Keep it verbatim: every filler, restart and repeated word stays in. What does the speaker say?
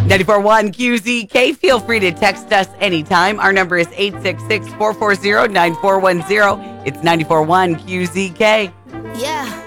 ninety-four point one Q Z K. Feel free to text us anytime. Our number is eight six six, four four zero, nine four one zero. It's ninety-four point one Q Z K. Yeah.